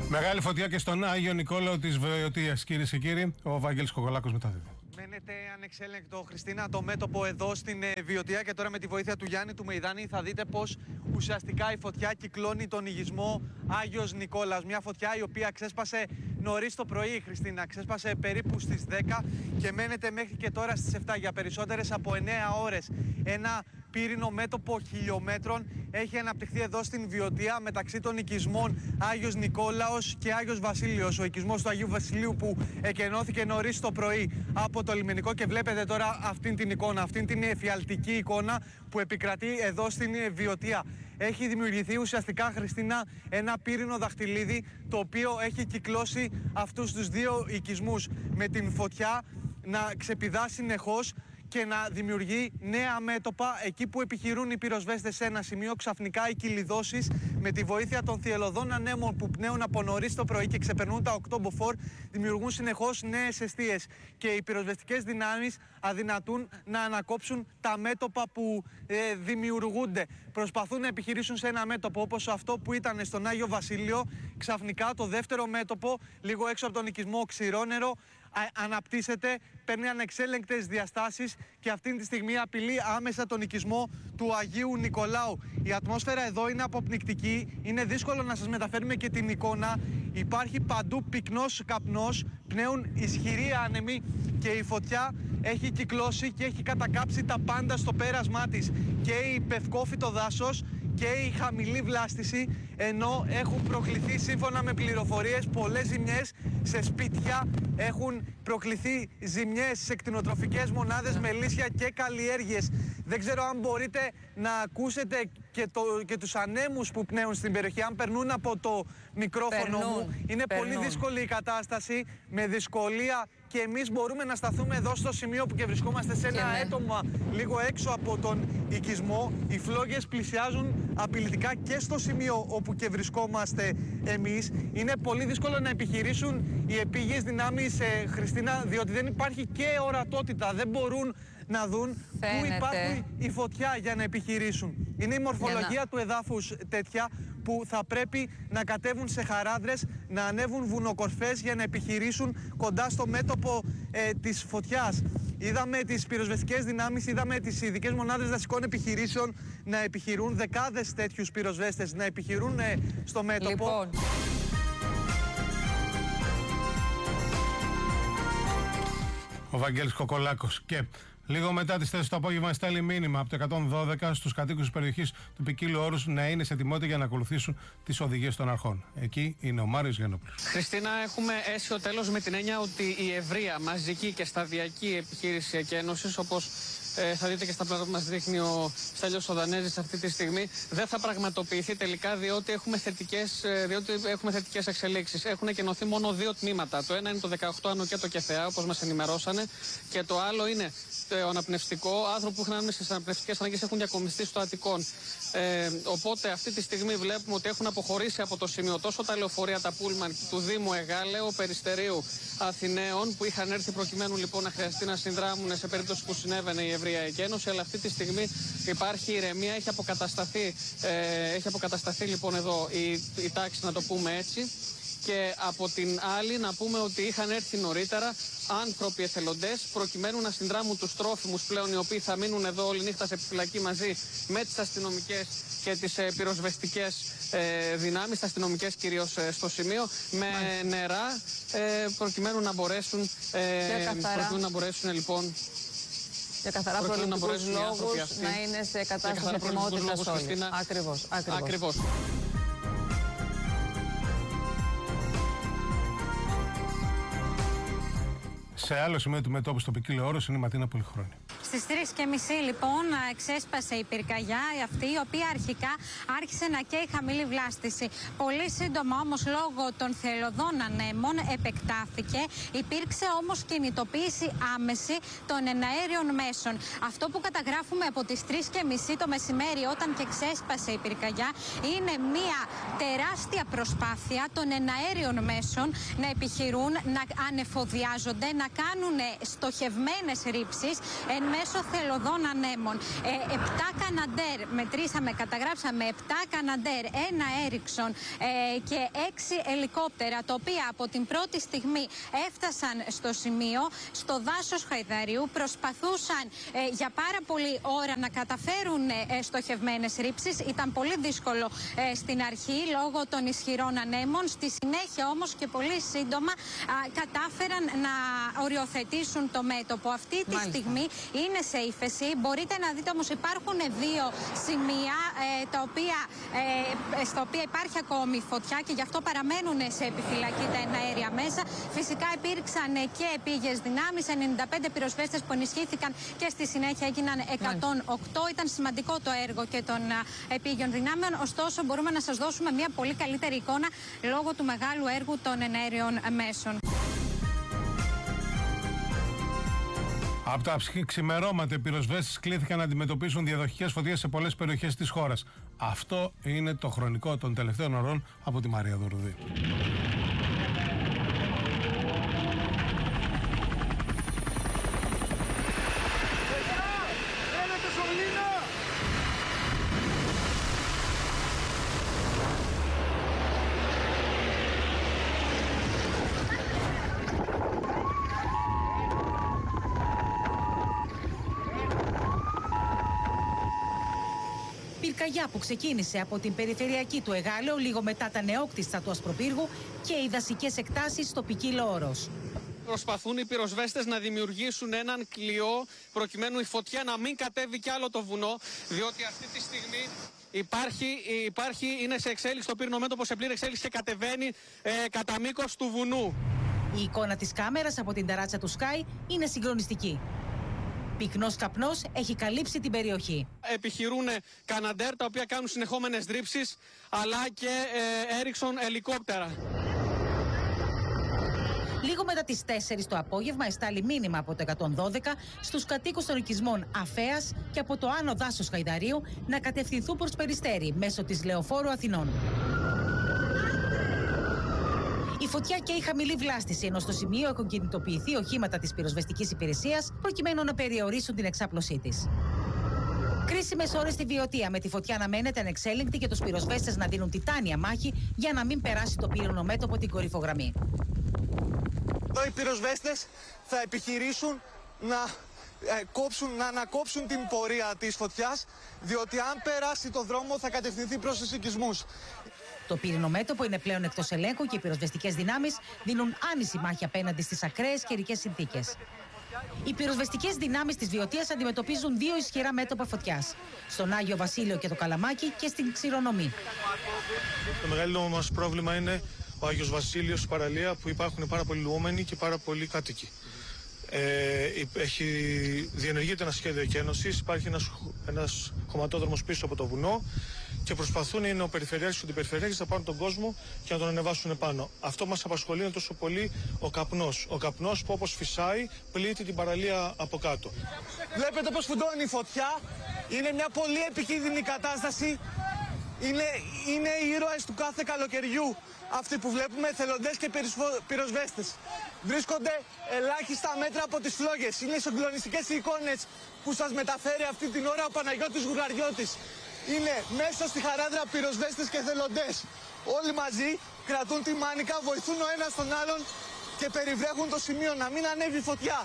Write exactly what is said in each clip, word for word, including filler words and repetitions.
Μεγάλη φωτιά και στον Άγιο Νικόλαο της Βεωτίας, κυρίες και κύριοι. Ο Βαγγέλης Κοκολάκος μεταδίδει. Μένετε ανεξέλεγκτο, Χριστίνα, το μέτωπο εδώ στην Βεωτία, και τώρα με τη βοήθεια του Γιάννη του Μεϊδάνη θα δείτε πως ουσιαστικά η φωτιά κυκλώνει τον οικισμό Άγιος Νικόλαος. Μια φωτιά η οποία ξέσπασε νωρίς το πρωί, Χριστίνα, ξέσπασε περίπου στις δέκα και μένετε μέχρι και τώρα στις επτά για περισσότερες από εννέα ώρες. Ένα πύρινο μέτωπο χιλιόμετρων έχει αναπτυχθεί εδώ στην Βεωτία μεταξύ των οικισμών Άγιος Νικόλαος και Άγιος Βασίλειος. Ο οικισμός του Αγίου Βασιλείου που εκενώθηκε νωρίς το πρωί από το λιμενικό, και βλέπετε τώρα αυτήν την εικόνα, αυτήν την εφιαλτική εικόνα που επικρατεί εδώ στην Βεωτία. Έχει δημιουργηθεί ουσιαστικά, Χριστίνα, ένα πύρινο δαχτυλίδι το οποίο έχει κυκλώσει αυτούς τους δύο οικισμούς, με την φωτιά να ξεπηδά συνεχώς και να δημιουργεί νέα μέτωπα. Εκεί που επιχειρούν οι πυροσβέστες σε ένα σημείο, ξαφνικά οι κυλιδώσεις με τη βοήθεια των θυελλωδών ανέμων που πνέουν από νωρίς το πρωί και ξεπερνούν τα οκτώ μποφόρ δημιουργούν συνεχώς νέες εστίες, και οι πυροσβεστικές δυνάμεις αδυνατούν να ανακόψουν τα μέτωπα που ε, δημιουργούνται. Προσπαθούν να επιχειρήσουν σε ένα μέτωπο όπως αυτό που ήταν στον Άγιο Βασίλειο. Ξαφνικά το δεύτερο μέτωπο, λίγο έξω από τον οικισμό Ξηρόνερο, αναπτύσσεται, παίρνει ανεξέλεγκτες διαστάσεις και αυτή τη στιγμή απειλεί άμεσα τον οικισμό του Αγίου Νικολάου. Η ατμόσφαιρα εδώ είναι αποπνικτική, είναι δύσκολο να σας μεταφέρουμε και την εικόνα. Υπάρχει παντού πυκνός καπνός, πνέουν ισχυροί άνεμοι και η φωτιά έχει κυκλώσει και έχει κατακάψει τα πάντα στο πέρασμά της, και η πευκόφυτο δάσος και η χαμηλή βλάστηση, ενώ έχουν προκληθεί, σύμφωνα με πληροφορίες, πολλές ζημιές σε σπίτια, έχουν προκληθεί ζημιές σε κτηνοτροφικές μονάδες, μελίσια και καλλιέργειες. Δεν ξέρω αν μπορείτε να ακούσετε και, το, και τους ανέμους που πνέουν στην περιοχή, αν περνούν από το μικρόφωνο περνούν, μου. Είναι περνούν. Πολύ δύσκολη η κατάσταση, με δυσκολία και εμείς μπορούμε να σταθούμε εδώ στο σημείο που και βρισκόμαστε, σε ένα ναι. έτομα λίγο έξω από τον οικισμό. Οι φλόγες πλησιάζουν απειλητικά και στο σημείο όπου και βρισκόμαστε εμείς. Είναι πολύ δύσκολο να επιχειρήσουν οι επίγειες δυνάμεις, ε, Χριστίνα, διότι δεν υπάρχει και ορατότητα. Δεν μπορούν να δουν Φαίνεται. πού υπάρχει η φωτιά για να επιχειρήσουν. Είναι η μορφολογία να... του εδάφους τέτοια που θα πρέπει να κατέβουν σε χαράδρες, να ανέβουν βουνοκορφές για να επιχειρήσουν κοντά στο μέτωπο ε, της φωτιάς. Είδαμε τις πυροσβεστικές δυνάμεις, είδαμε τις ειδικές μονάδες δασικών επιχειρήσεων να επιχειρούν, δεκάδες τέτοιους πυροσβέστες να επιχειρούν ε, στο μέτωπο. Λοιπόν. Ο Βαγγέλης Κοκολάκος. Και λίγο μετά τις τέσσερις το απόγευμα στέλνει μήνυμα από το εκατόν δώδεκα στους κατοίκους της περιοχής του Ποικίλου Όρους να είναι σε ετοιμότητα για να ακολουθήσουν τις οδηγίες των αρχών. Εκεί είναι ο Μάριος Γιαννόπουλος. Χριστίνα, έχουμε αίσιο τέλος με την έννοια ότι η ευρεία, μαζική και σταδιακή επιχείρηση εκένωσης, όπως ε, θα δείτε και στα πλάνα που μας δείχνει ο Στέλιος ο Δανέζης αυτή τη στιγμή, δεν θα πραγματοποιηθεί τελικά, διότι έχουμε θετικές, διότι έχουμε θετικές εξελίξεις. Έχουν εκενωθεί μόνο δύο τμήματα. Το ένα είναι το δεκαοκτώ Άνω και το Κεφεά, όπως μας ενημερώσανε, και το άλλο είναι το αναπνευστικό. Άνθρωποι που έχουν άμεσες αναπνευστικές ανάγκες έχουν διακομιστεί στο Αττικόν. Ε, οπότε αυτή τη στιγμή βλέπουμε ότι έχουν αποχωρήσει από το σημείο τόσο τα λεωφορεία, τα πούλμαν του Δήμου Εγάλεο, Περιστερίου, Αθηναίων, που είχαν έρθει προκειμένου λοιπόν να χρειαστεί να συνδράμουν σε περίπτωση που συνέβαινε η ευρεία εκένωση. Αλλά αυτή τη στιγμή υπάρχει ηρεμία, έχει αποκατασταθεί, ε, έχει αποκατασταθεί λοιπόν εδώ η, η τάξη, να το πούμε έτσι. Και από την άλλη να πούμε ότι είχαν έρθει νωρίτερα άνθρωποι εθελοντές προκειμένου να συνδράμουν τους τρόφιμους πλέον, οι οποίοι θα μείνουν εδώ όλη νύχτα σε επιφυλακή μαζί με τις αστυνομικές και τις ε, πυροσβεστικές ε, δυνάμεις, αστυνομικές κυρίως ε, στο σημείο, με Μάλιστα. νερά ε, προκειμένου να μπορέσουν, ε, προκειμένου να μπορέσουν λοιπόν για καθαρά προληπτικούς λόγους να είναι σε κατάσταση ετοιμότητας όλοι. Ακριβώς, ακριβώς. Ακριβώς. Σε άλλο σημείο του μετώπου στο Ποικίλο Όρος είναι η Ματίνα Πολυχρόνη. Στις τρεις και μισή λοιπόν ξέσπασε η πυρκαγιά αυτή, η οποία αρχικά άρχισε να καίει χαμηλή βλάστηση. Πολύ σύντομα όμως, λόγω των θελωδών ανέμων επεκτάθηκε. Υπήρξε όμως κινητοποίηση άμεση των εναέριων μέσων. Αυτό που καταγράφουμε από τις τρεις και μισή το μεσημέρι, όταν και ξέσπασε η πυρκαγιά, είναι μια τεράστια προσπάθεια των εναέριων μέσων να επιχειρούν να ανεφοδιάζονται, να κάνουν στοχευμένες ρήψεις εν μέσω θελωδών ανέμων. Ε, επτά Καναντέρ μετρήσαμε, καταγράψαμε επτά Καναντέρ, ένα Έριξον ε, και έξι ελικόπτερα, τα οποία από την πρώτη στιγμή έφτασαν στο σημείο, στο δάσος Χαϊδαρίου, προσπαθούσαν ε, για πάρα πολλή ώρα να καταφέρουν ε, στοχευμένες ρήψεις. Ήταν πολύ δύσκολο ε, στην αρχή λόγω των ισχυρών ανέμων. Στη συνέχεια όμως και πολύ σύντομα α, κατάφεραν να οριοθετήσουν το μέτωπο. Αυτή τη Μάλιστα. στιγμή είναι σε ύφεση. Μπορείτε να δείτε όμως υπάρχουν δύο σημεία ε, τα οποία, ε, στα οποία υπάρχει ακόμη φωτιά και γι' αυτό παραμένουν σε επιφυλακή τα εναέρια μέσα. Φυσικά υπήρξαν και επίγειες δυνάμεις, ενενήντα πέντε πυροσβέστες που ενισχύθηκαν και στη συνέχεια έγιναν εκατόν οκτώ. Ήταν σημαντικό το έργο και των επίγειων δυνάμεων, ωστόσο μπορούμε να σας δώσουμε μια πολύ καλύτερη εικόνα λόγω του μεγάλου έργου των εναέριων μέσων. Από τα ξημερώματα, οι πυροσβέστες κλήθηκαν να αντιμετωπίσουν διαδοχικές φωτιές σε πολλές περιοχές της χώρας. Αυτό είναι το χρονικό των τελευταίων ωρών από τη Μαρία Δουρουδή. Πυρκαγιά που ξεκίνησε από την περιφερειακή του Εγάλεο λίγο μετά τα νεόκτιστα του Ασπροπύργου και οι δασικές εκτάσεις στο Ποικίλο Όρος. Προσπαθούν οι πυροσβέστες να δημιουργήσουν έναν κλειό προκειμένου η φωτιά να μην κατέβει κι άλλο το βουνό, διότι αυτή τη στιγμή υπάρχει, υπάρχει είναι σε εξέλιξη το πύρινο μέτωπο, σε πλήρη εξέλιξη και κατεβαίνει ε, κατά μήκος του βουνού. Η εικόνα της κάμερας από την ταράτσα του Sky είναι συγκλονιστική. Πυκνός καπνός έχει καλύψει την περιοχή. Επιχειρούν Καναντέρ, τα οποία κάνουν συνεχόμενες ρήψεις, αλλά και ε, Έριξον ελικόπτερα. Λίγο μετά τις τέσσερις το απόγευμα εστάλει μήνυμα από το εκατόν δώδεκα στους κατοίκους των οικισμών Αφέας και από το Άνω Δάσος Χαϊδαρίου να κατευθυνθούν προς Περιστέρι μέσω της Λεωφόρου Αθηνών. Η φωτιά και η χαμηλή βλάστηση, ενώ στο σημείο έχουν κινητοποιηθεί οχήματα της πυροσβεστικής υπηρεσίας προκειμένου να περιορίσουν την εξάπλωσή της. Κρίσιμες ώρες στη Βιωτία, με τη φωτιά να μένεται ανεξέλεγκτη και τους πυροσβέστες να δίνουν τιτάνια μάχη για να μην περάσει το πύρινο μέτωπο την κορυφογραμμή. Εδώ οι πυροσβέστες θα επιχειρήσουν να, ε, κόψουν, να ανακόψουν την πορεία της φωτιάς, διότι αν περάσει το δρόμο θα κατευθυνθεί προς τους οικισμούς. Το πύρινο μέτωπο είναι πλέον εκτός ελέγχου και οι πυροσβεστικές δυνάμεις δίνουν άνηση μάχη απέναντι στις ακραίες καιρικές συνθήκες. Οι πυροσβεστικές δυνάμεις της Βιωτίας αντιμετωπίζουν δύο ισχυρά μέτωπα φωτιάς, στον Άγιο Βασίλειο και το Καλαμάκι και στην Ξηρονομή. Το μεγαλύτερο μας πρόβλημα είναι ο Άγιος Βασίλειος, η παραλία, που υπάρχουν πάρα πολλοί λουόμενοι και πάρα πολλοί κάτοικοι. Ε, έχει, διενεργείται ένα σχέδιο εκένωσης, υπάρχει ένας, ένας χωματόδρομος πίσω από το βουνό και προσπαθούν οι νεοπεριφερειάρχες και οι αντιπεριφερειάρχες να πάρουν τον κόσμο και να τον ανεβάσουν πάνω. Αυτό μας απασχολεί είναι τόσο πολύ ο καπνός. Ο καπνός που όπως φυσάει πλήττει την παραλία από κάτω. Βλέπετε πως φουντώνει η φωτιά, είναι μια πολύ επικίνδυνη κατάσταση, είναι, είναι οι ήρωες του κάθε καλοκαιριού. Αυτοί που βλέπουμε, θελοντές και πυροσβέστες. Βρίσκονται ελάχιστα μέτρα από τις φλόγες. Είναι συγκλονιστικές οι εικόνες που σας μεταφέρει αυτή την ώρα ο Παναγιώτης Γουγαριώτης. Είναι μέσα στη χαράδρα πυροσβέστες και θελοντές. Όλοι μαζί κρατούν τη μάνικα, βοηθούν ο ένας τον άλλον και περιβρέχουν το σημείο να μην ανέβει φωτιά.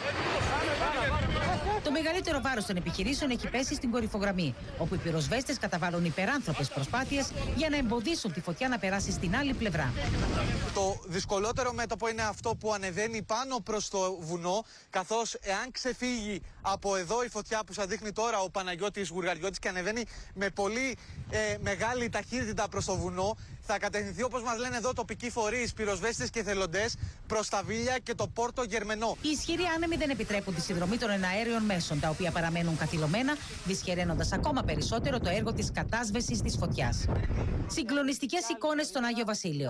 Το μεγαλύτερο βάρος των επιχειρήσεων έχει πέσει στην κορυφογραμμή, όπου οι πυροσβέστες καταβάλουν υπεράνθρωπες προσπάθειες για να εμποδίσουν τη φωτιά να περάσει στην άλλη πλευρά. Το δυσκολότερο μέτωπο είναι αυτό που ανεβαίνει πάνω προς το βουνό, καθώς εάν ξεφύγει από εδώ η φωτιά που σας δείχνει τώρα ο Παναγιώτης Γουργαριώτης και ανεβαίνει με πολύ ε, μεγάλη ταχύτητα προς το βουνό, θα κατευθυνθεί, όπως μας λένε εδώ τοπικοί φορείς, πυροσβέστες και θελοντές, προς τα Βίλια και το Πόρτο Γερμενό. Οι ισχυροί άνεμοι δεν επιτρέπουν τη συνδρομή των εναέριων μέσων, τα οποία παραμένουν καθυλωμένα, δυσχεραίνοντας ακόμα περισσότερο το έργο της κατάσβεσης της φωτιάς. Συγκλονιστικές εικόνες στον Άγιο Βασίλειο.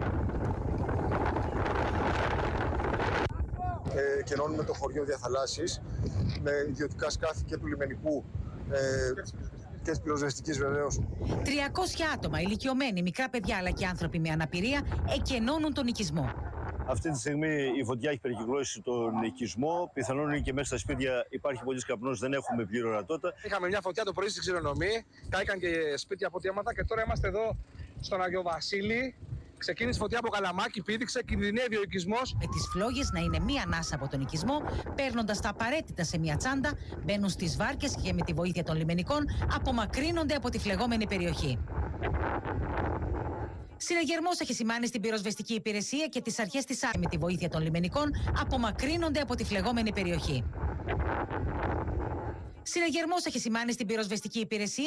Ε, κενώνουμε το χωριό Διαθαλάσσης με ιδιωτικά σκάφη και του λιμενικού ε, και της πυροσβεστικής βεβαίως. τριακόσια άτομα, ηλικιωμένοι, μικρά παιδιά αλλά και άνθρωποι με αναπηρία εκενώνουν τον οικισμό. Αυτή τη στιγμή η φωτιά έχει περικυκλώσει τον οικισμό. Πιθανόν είναι και μέσα στα σπίτια υπάρχει πολύς καπνός, δεν έχουμε πλήρη ορατότητα. Είχαμε μια φωτιά το πρωί στην Ξηρονομή, κάηκαν και σπίτια από τιάματα και τώρα είμαστε εδώ στον Άγιο Βασίλη. Ξεκίνησε φωτιά από Καλαμάκι, πήδηξε, κινδυνεύει ο οικισμός. Με τις φλόγες να είναι μία ανάσα από τον οικισμό, παίρνοντας τα απαραίτητα σε μία τσάντα, μπαίνουν στις βάρκες και με τη βοήθεια των λιμενικών απομακρύνονται από τη φλεγόμενη περιοχή. Συναγερμός έχει σημάνει στην πυροσβεστική υπηρεσία και τις αρχές της ΑΕ με τη βοήθεια των λιμενικών απομακρύνονται από τη φλεγόμενη περιοχή. Συναγερμός έχει σημάνει στην πυροσβεστική υπηρεσία